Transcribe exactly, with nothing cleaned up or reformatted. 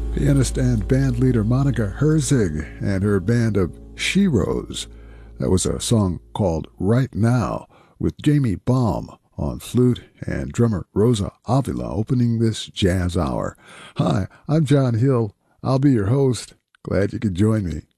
Pianist and band leader Monica Herzig and her band of Sheroes. That was a song called Right Now with Jamie Baum on flute and drummer Rosa Avila opening this jazz hour. Hi, I'm John Hill. I'll be your host. Glad you could join me.